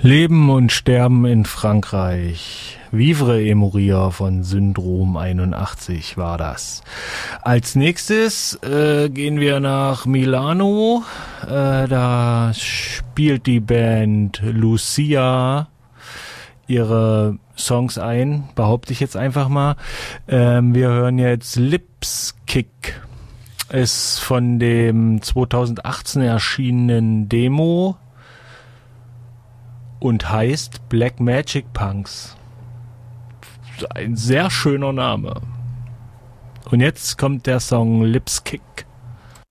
Leben und Sterben in Frankreich. Vivre et mourir von Syndrom 81 war das. Als nächstes gehen wir nach Milano. Da spielt die Band Lucia ihre Songs ein, behaupte ich jetzt einfach mal. Wir hören jetzt Lipskick. Ist von dem 2018 erschienenen Demo und heißt Black Magic Punks. Ein sehr schöner Name. Und jetzt kommt der Song Lipskick.